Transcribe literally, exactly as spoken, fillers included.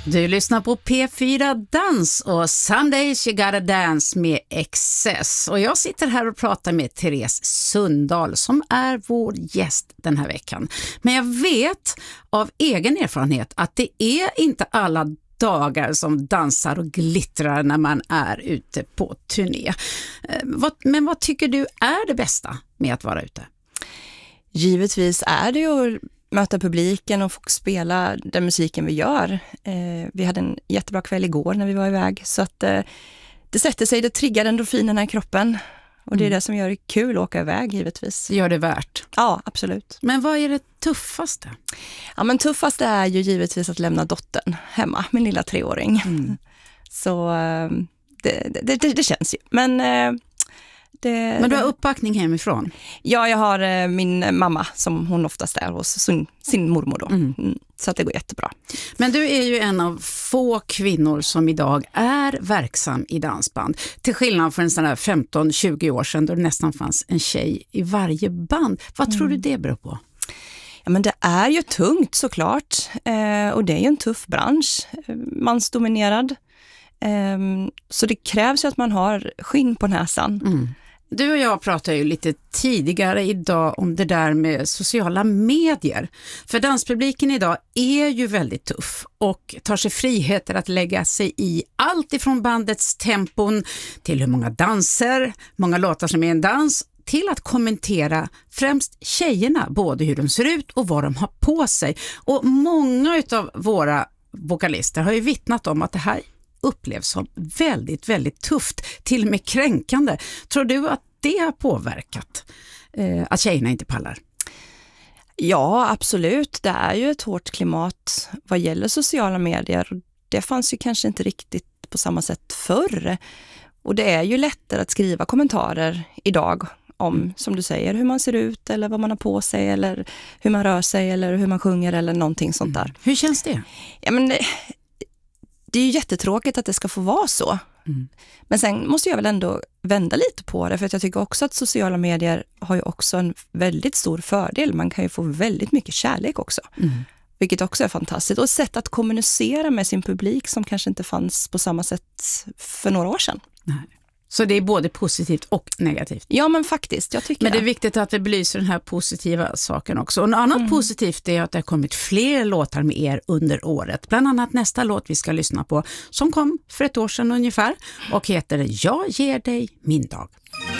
Du lyssnar på P fyra Dans och Sundays You Gotta Dance med Excess. Och jag sitter här och pratar med Therese Sundahl som är vår gäst den här veckan. Men jag vet av egen erfarenhet att det är inte alla dagar som dansar och glittrar när man är ute på turné. Men vad tycker du är det bästa med att vara ute? Givetvis är det ju att möta publiken och få spela den musiken vi gör. Eh, vi hade en jättebra kväll igår när vi var iväg. Så att eh, det sätter sig, det triggar endorfinerna i kroppen. Och det är mm. det som gör det kul att åka iväg givetvis. Gör det värt? Ja, absolut. Men vad är det tuffaste? Ja, men tuffaste är ju givetvis att lämna dottern hemma, min lilla treåring. Mm. Så eh, det, det, det, det känns ju. Men... Eh, Det, Men du har uppbackning hemifrån? Ja, jag har eh, min mamma som hon oftast är hos sin, sin mormor då. Mm. Mm, så att det går jättebra. Men du är ju en av få kvinnor som idag är verksam i dansband. Till skillnad från en sån där femton tjugo år sedan då det nästan fanns en tjej i varje band. Vad mm. tror du det beror på? Ja, men det är ju tungt såklart. Eh, och det är ju en tuff bransch. Mansdominerad. Eh, så det krävs ju att man har skinn på näsan. Mm. Du och jag pratade ju lite tidigare idag om det där med sociala medier. För danspubliken idag är ju väldigt tuff och tar sig friheter att lägga sig i allt ifrån bandets tempon till hur många danser, många låtar som är en dans, till att kommentera främst tjejerna, både hur de ser ut och vad de har på sig. Och många av våra vokalister har ju vittnat om att det här upplevs som väldigt, väldigt tufft, till och med kränkande. Tror du att det har påverkat eh, att tjejerna inte pallar? Ja, absolut. Det är ju ett hårt klimat vad gäller sociala medier. Det fanns ju kanske inte riktigt på samma sätt förr. Och det är ju lättare att skriva kommentarer idag om, som du säger, hur man ser ut eller vad man har på sig eller hur man rör sig eller hur man sjunger eller någonting sånt där. Mm. Hur känns det? Ja, men det, det är ju jättetråkigt att det ska få vara så. Mm. Men sen måste jag väl ändå vända lite på det, för att jag tycker också att sociala medier har ju också en väldigt stor fördel. Man kan ju få väldigt mycket kärlek också. Mm. Vilket också är fantastiskt. Och ett sätt att kommunicera med sin publik som kanske inte fanns på samma sätt för några år sedan. Nej. Så det är både positivt och negativt? Ja, men faktiskt, jag tycker Men det är det. viktigt att vi belyser den här positiva saken också. Och något annat mm. positivt är att det har kommit fler låtar med er under året. Bland annat nästa låt vi ska lyssna på som kom för ett år sedan ungefär och heter Jag ger dig min dag.